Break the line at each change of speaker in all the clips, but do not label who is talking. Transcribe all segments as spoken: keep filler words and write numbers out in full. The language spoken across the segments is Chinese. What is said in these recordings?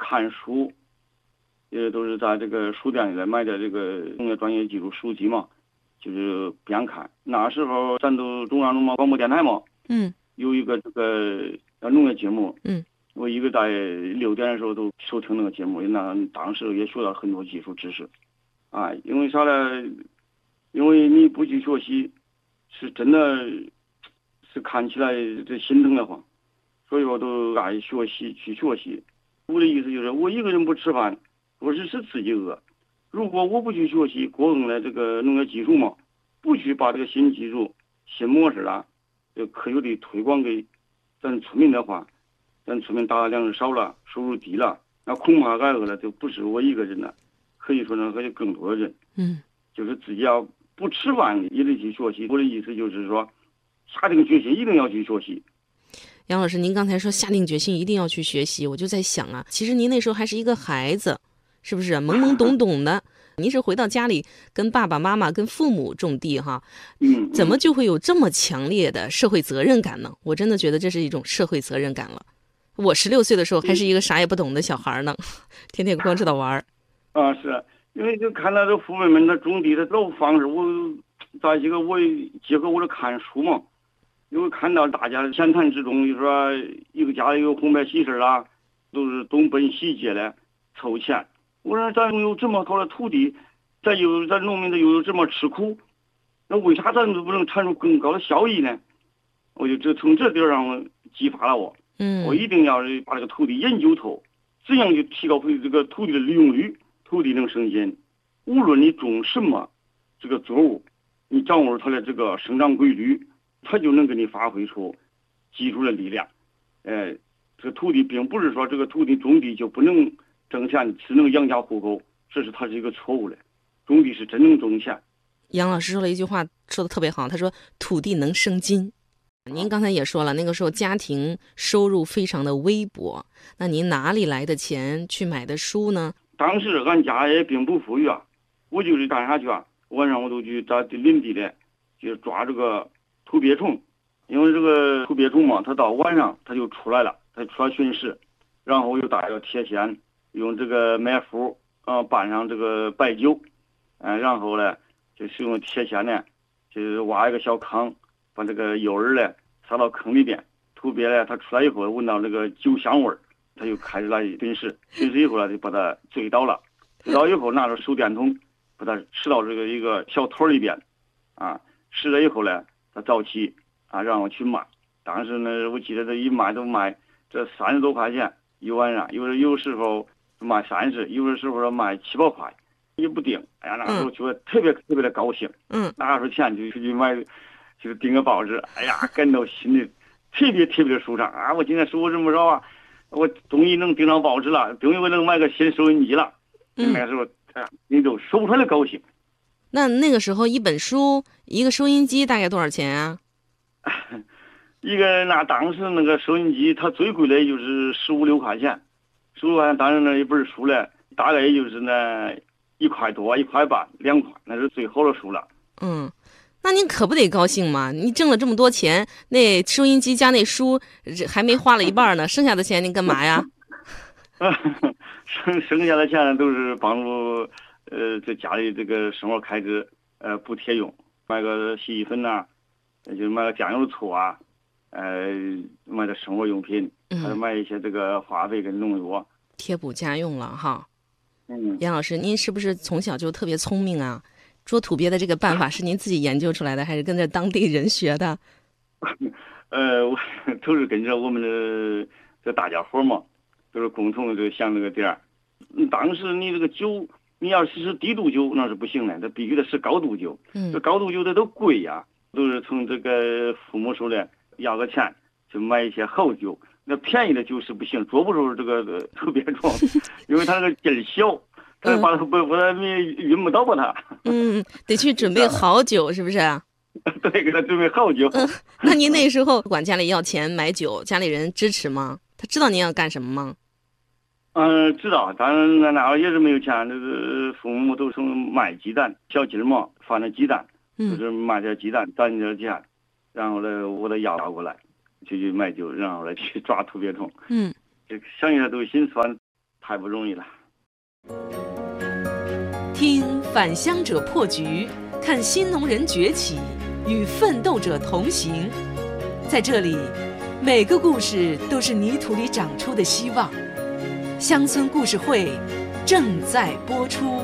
看书，也都是在这个书店里来买的这个农业专业技术书籍嘛，就是边看。那时候咱都中央农贸广播电台嘛，
嗯，
有一个这个农业节目，
嗯，
我一个在六点的时候都收听那个节目，那当时也学到很多技术知识，啊，因为啥呢？因为你不去学习，是真的是看起来这心疼的慌，所以我都爱学习去学习。我的意思就是，我一个人不吃饭，我是是自己饿。如果我不去学习国中的这个农业技术嘛，不去把这个新技术、新模式啊，就科学的推广给咱村民的话，咱村民大粮食少了，收入低了，那恐怕挨饿了就不是我一个人了，可以说呢，还有更多的人。
嗯，
就是自己要不吃饭也得去学习。我的意思就是说，下定决心一定要去学习。
杨老师，您刚才说下定决心一定要去学习，我就在想啊，其实您那时候还是一个孩子，是不是懵懵懂懂的？您是回到家里跟爸爸妈妈、跟父母种地哈，
嗯，
怎么就会有这么强烈的社会责任感呢？我真的觉得这是一种社会责任感了。我十六岁的时候还是一个啥也不懂的小孩呢，天天光知道玩。
啊，是因为就看到这父辈们的种地的老方式，我再一个我结合我的看书嘛。因为看到大家的闲谈之中，就说一个家里有红白喜事啦，都是东奔西借的凑钱。我说咱有这么好的土地，咱有咱农民的又有这么吃苦，那为啥咱就不能产出更高的效益呢？我就这从这点上激发了我，
嗯，
我一定要把这个土地研究透，怎样去提高这个土地的利用率，土地能生金。无论你种什么这个作物，你掌握它的这个生长规律，它就能给你发挥出技术的力量。呃，这个土地并不是说这个土地种地就不能挣钱，只能养家糊口，这是它是一个错误的。种地是真能挣钱。
杨老师说了一句话，说的特别好，他说土地能生金。您刚才也说了，那个时候家庭收入非常的微薄，那您哪里来的钱去买的书呢？
当时俺家也并不富裕啊，我就是干啥去啊？晚上我都去在林地里去抓这个土鳖虫，因为这个土鳖虫嘛，它到晚上它就出来了，它出来寻食，然后我就带着铁锨，用这个麦麸啊拌上这个白酒，嗯、呃，然后呢，就是用铁锨呢，就是挖一个小坑，把这个诱饵呢撒到坑里边，土鳖呢它出来以后闻到那个酒香味儿，它就开始来寻食，寻食以后呢就把它追到了，追到以后拿着手电筒把它拾到这个一个小坨里边，啊，拾了以后呢，它早起啊让我去卖，当时呢我记得这一卖都卖这三十多块钱一晚上，有有时候卖三十，有的时候卖七八块，也不定。哎呀，那时候觉得特别特别的高兴，
嗯，
拿出钱就去买，就是订个报纸，哎呀，感到心里特别特别的舒畅啊！我今天收入这么少啊，我终于能订上报纸了，终于我能买个新收音机了。嗯，那时候哎呀，你都说不出来的高兴。
那那个时候一本书一个收音机大概多少钱啊？
一个那当时那个收音机它最贵的也就是十五六块钱，十五块钱当然那一本书呢大概也就是呢一块多一块半两块，那是最好的书了。
嗯，那您可不得高兴嘛？你挣了这么多钱，那收音机加那书还没花了一半呢，剩下的钱您干嘛呀？
剩剩下的钱呢都是帮助呃在家里这个生活开支呃补贴用，买个洗衣粉呐、啊，就买个酱油醋啊，呃买点生活用品，还有买一些这个化肥跟农药，
贴补家用了哈。
嗯，
杨老师，您是不是从小就特别聪明啊？捉土鳖的这个办法是您自己研究出来的，还是跟着当地人学的？
呃，我都是跟着我们的这大家伙嘛，都是共同的想这个点儿。当时你这个酒，你要是是低度酒那是不行的，这必须得是高度酒。
嗯，
这高度酒的都贵呀、啊，都是从这个父母手里要个钱去买一些好酒。那便宜的酒是不行，捉不住这个特别重，因为它那个劲儿小。嗯，把它不把它晕不倒把它。
嗯，得去准备好酒，是不是？
对，给他准备好酒。
嗯，那您那时候管家里要钱买酒，家里人支持吗？他知道您要干什么吗？
嗯、呃，知道，当然那那也是没有钱，这个父母都是卖鸡蛋，小鸡嘛，放点鸡蛋，就是卖点鸡蛋攒点钱，然后呢，我得要过来，就去买酒，然后来去抓土鳖虫。
嗯，
这想起来都心酸。 太不容易了。
听返乡者破局，看新农人崛起，与奋斗者同行。在这里，每个故事都是泥土里长出的希望。乡村故事会正在播出。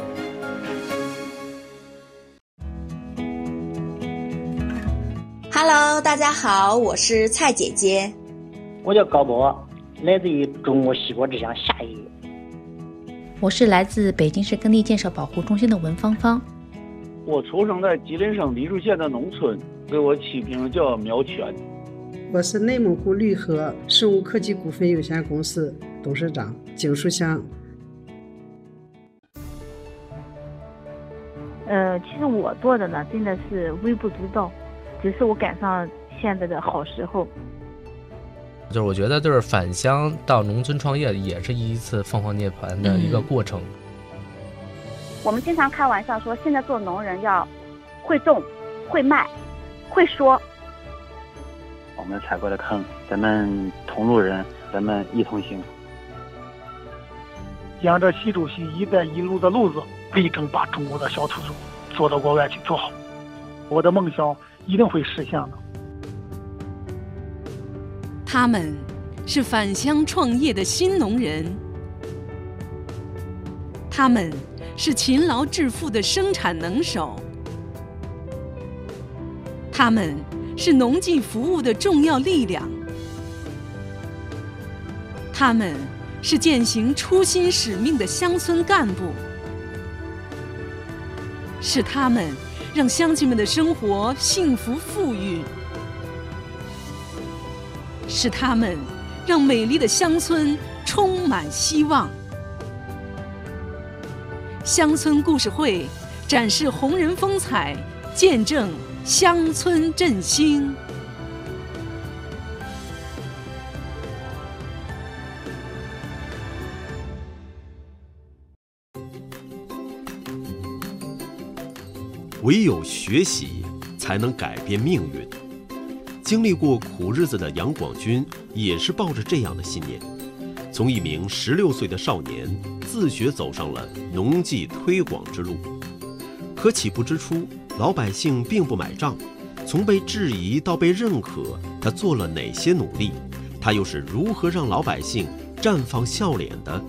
Hello， 大家好，我是蔡姐姐。
我叫高博，来自于中国西瓜之乡夏邑。
我是来自北京市耕地建设保护中心的文芳芳。
我出生在吉林省黎树县的农村，给我起名叫苗全。
我是内蒙古绿河生物科技股份有限公司董事长景树香。
呃，其实我做的呢，真的是微不足道，只是我赶上现在的好时候。
就是我觉得，就是返乡到农村创业，也是一次凤凰涅槃的一个过程。嗯、
我们经常开玩笑说，现在做农人要会种、会卖、会说。
我们踩过的坑，咱们同路人，咱们一同行。
沿着习主席“一带一路”的路子，力争把中国的小土豆做到国外去做好。我的梦想一定会实现的。
他们是返乡创业的新农人，他们是勤劳致富的生产能手，他们是农技服务的重要力量，他们是践行初心使命的乡村干部，是他们让乡亲们的生活幸福富裕，是他们让美丽的乡村充满希望。乡村故事会展示红人风采，见证乡村振兴。
唯有学习才能改变命运。经历过苦日子的杨广军也是抱着这样的信念，从一名十六岁的少年自学走上了农技推广之路。可起步之初，老百姓并不买账，从被质疑到被认可，他做了哪些努力？他又是如何让老百姓绽放笑脸的？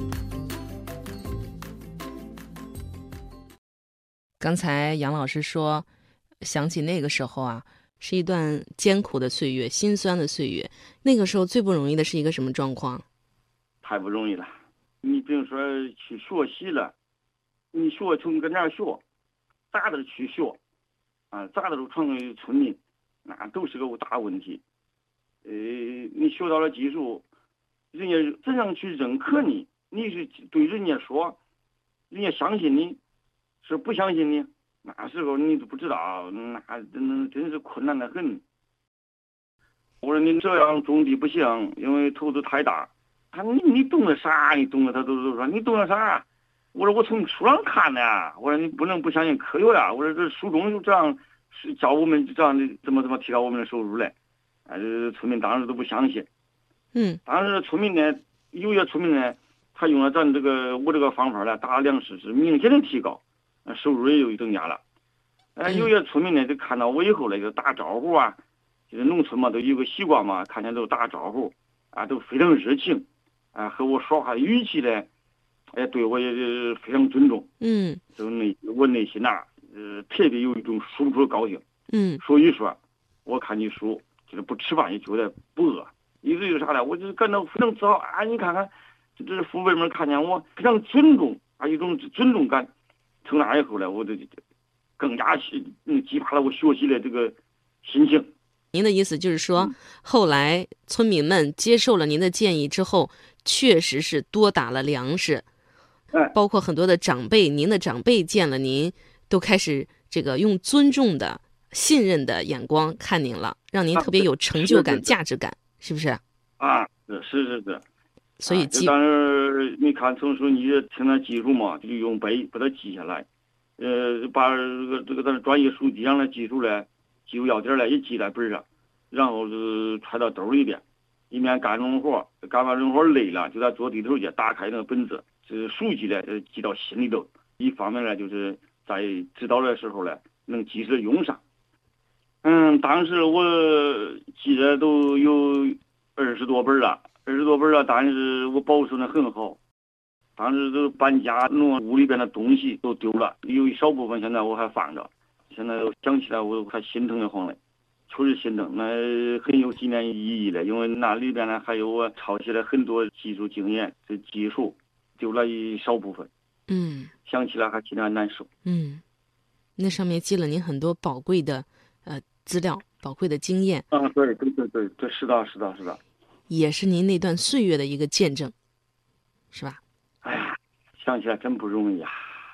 刚才杨老师说，想起那个时候啊，是一段艰苦的岁月，辛酸的岁月。那个时候最不容易的是一个什么状况？
太不容易了。你比如说去学习了，你学从跟哪儿学，咋的去学啊？咋的都传给村民，那都是个大问题。呃，你学到了技术，人家怎样去认可你？你是对人家说，人家相信你，是不相信你？那时候你都不知道，那真真是困难的很。我说你这样种地不行，因为投资太大。他你你懂得啥？你懂得他都都说你懂得啥？我说我从书上看的呀。我说你不能不相信科学呀。我说这书中就这样教我们这样的怎么怎么提高我们的收入来。啊，这村民当时都不相信。
嗯。
当时村民呢，有些村民呢，他用了咱这个我这个方法呢，打粮食是明显的提高。收入也有增加了，呃，有些村民呢，就看到我以后呢，就打招呼啊，就是农村嘛，都有个习惯嘛，看见都打招呼，啊，都非常热情，啊，和我说话的语气呢，哎，对我也非常尊重，
嗯，
就内我内心呐、啊，呃，特别有一种说不出的高兴，
嗯，
所以说，我看你书，就是不吃饭也觉得不饿，意思有啥呢？我就感到非常自豪啊！你看看，这这父辈们看见我非常尊重啊，一种尊重感。从那以后呢，我就更加嗯激发了我学习的这个心情。
您的意思就是说，嗯、后来村民们接受了您的建议之后，确实是多打了粮食，
哎，
包括很多的长辈，您的长辈见了您，都开始这个用尊重的、信任的眼光看您了，让您特别有成就感、啊、价值感，是不是？
啊，是是是是。
所以记，
当时你看从书你听他记住嘛，就用背把它记下来，呃，把这个这个咱专业书籍上的记住来，记住要点来也记在本上，然后就揣到兜里边， 一面干农活，干完农活累了，就在坐地头去打开那个本子，这书记呢记到心里头。一方面呢，就是在指导的时候呢，能及时用上。嗯，当时我记得都有二十多本了，二十多本了，但是我保存的很好。当时都搬家，弄屋里边的东西都丢了，有一少部分现在我还放着。现在想起来我还心疼的慌嘞，确实心疼。那很有纪念意义的，因为那里边呢还有我抄写了很多技术经验、这技术，丢了一少部分。
嗯，
想起来还心里还难受。
嗯，那上面记了您很多宝贵的呃资料、宝贵的经验。
啊，对对对对对，是的，是的，是的，
也是您那段岁月的一个见证，是吧？
哎呀，想起来真不容易啊。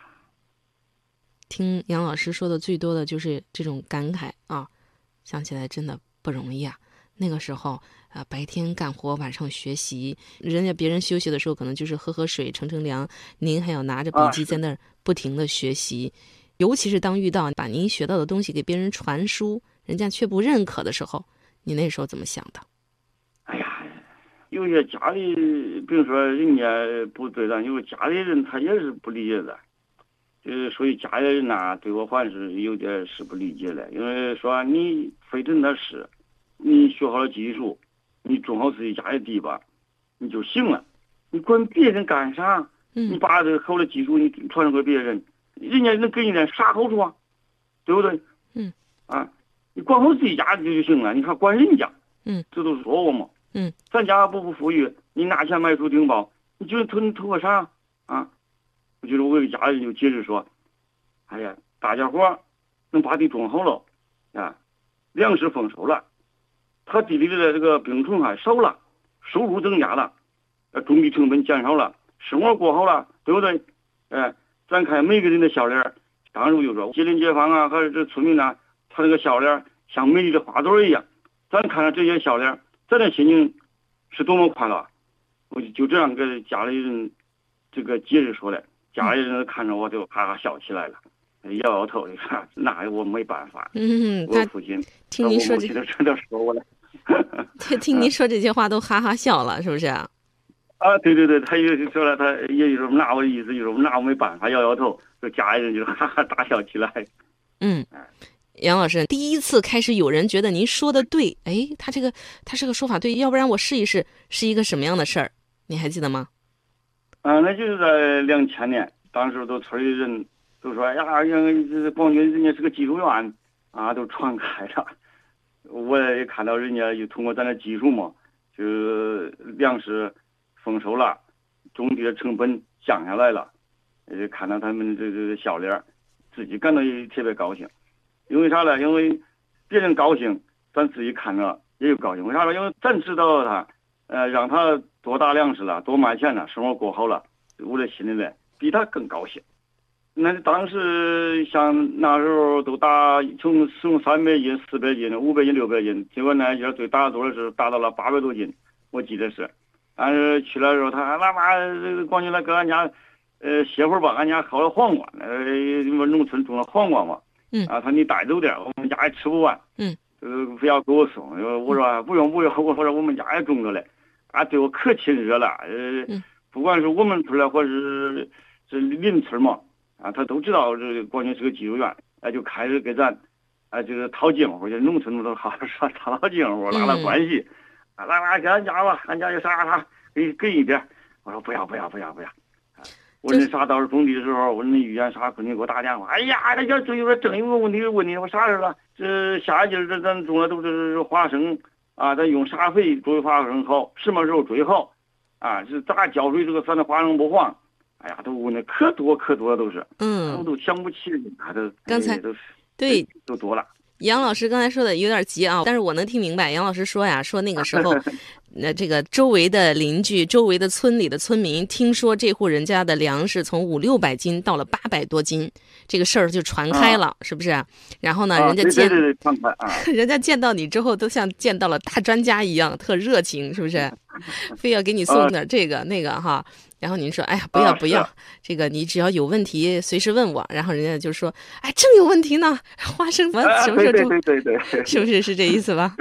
听杨老师说的最多的就是这种感慨啊，想起来真的不容易啊。那个时候啊、呃，白天干活，晚上学习，人家别人休息的时候可能就是喝喝水、乘乘凉，您还要拿着笔记在那儿不停的学习。啊、尤其是当遇到把您学到的东西给别人传输，人家却不认可的时候，你那时候怎么想的？
哎呀，有些家里，比如说人家不对咱，有家里人他也是不理解的。就是所以家里人呐，对我还是有点是不理解的，因为说你非真的是，你学好了技术，你种好自己家的地吧，你就行了。你管别人干啥？
嗯、
你把这个好的技术你传授给别人，人家能给你点啥好处啊？对不对？
嗯。
啊，你管好自己家就就行了，你还管人家？
嗯。
这都是说我嘛。
嗯。
咱家不不富裕，你拿钱买书订报，你觉得图你图个啥啊？我觉得我给家人就解释说，哎呀，大家伙能把地种好了，啊，粮食丰收了，他地里的这个病虫害少了，收入增加了，呃，种地成本减少了，生活过好了，对不对？哎、呃，咱看每个人的笑脸，当时就说吉林街坊啊，还有这村民啊，他这个笑脸像美丽的花朵一样，咱看到这些笑脸，咱的心情是多么快乐。我就这样跟家里人这个解释说的。家里人看着我就哈哈笑起来了，摇摇头，你看那我没办法。
嗯，
我父亲
听您说这，
真的说我了。
听您说这些话都哈哈笑了，是不是啊？
啊，对对对，他也说了，他也有那我的意思就是说那我没办法，摇摇头，就家里人就哈哈大笑起来。
嗯，杨老师，第一次开始有人觉得您说的对，哎，他这个他这个说法对，要不然我试一试，是一个什么样的事儿？你还记得吗？
啊，那就是在两千年，当时都村里人都说，哎呀，这广军人家是个技术员啊，都传开了。我也看到人家就通过咱的技术嘛，就粮食丰收了，种地的成本降下来了，也看到他们这个笑脸，自己感到也特别高兴。因为啥呢？因为别人高兴，咱自己看着也有高兴。为啥呢？因为咱知道他，呃，让他多打粮食了，多卖钱了，生活过好了，我的心里呢比他更高兴。那当时像那时候都打从从三百斤、四百斤、五百斤、六百斤，结果那一下最打多的是达到了八百多斤，我记得是。但是去了之后，他那妈这个光进来搁俺家，呃，歇会儿吧，俺家烤了黄瓜，呃，因为农村种了黄瓜嘛，
嗯，
啊，他你带走点，我们家也吃不完，
嗯，
呃，非要给我送，我说不用不用，我说我们家也种着嘞，啊，对我可亲热了，呃，
嗯、
不管是我们村的或是这邻村嘛。啊，他都知道这广军是个技术员，哎，就开始给咱，哎，就是套近乎，就农村们都好说套套近乎，拉拉关系，啊，来来给俺家吧，俺家有啥啥给给一点。我说不要不要不要不要，啊、我那啥到时候种地的时候，我说你遇见啥困难给我打电话。哎呀，那要真有点正有个问题问你，我啥事了？这下一季这咱种的都是花生啊，咱用啥肥追花生好？什么时候追好？啊，是咋浇水这个咱的花生不黄？哎呀，都问的可多可多都是，
嗯，
我都想不起，他都
刚才
都
对
都多了。
杨老师刚才说的有点急啊，但是我能听明白。杨老师说呀，说那个时候，那这个周围的邻居、周围的村里的村民，听说这户人家的粮食从五六百斤到了八百多斤，这个事儿就传开了，啊、是不是？然后呢，
啊、
人家见，
对对对传开啊，
人家见到你之后，都像见到了大专家一样，特热情，是不是？非要给你送点这个、啊、那个哈。然后您说，哎呀，不要不要，啊、这个你只要有问题随时问我。然后人家就说，哎，正有问题呢，花生什么什么时候种？
对对对对，
是不是是这意思吧？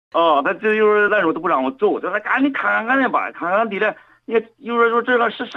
哦，他这幼儿园那时候都不让我走，他说赶紧看看俺的吧，看看俺弟的。你幼儿园这个是啥